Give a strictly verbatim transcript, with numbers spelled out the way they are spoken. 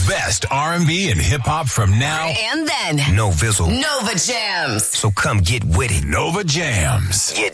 best R and B and hip hop from now and then. No Vizzle. Nova Jams. So come get with it. Nova Jams. You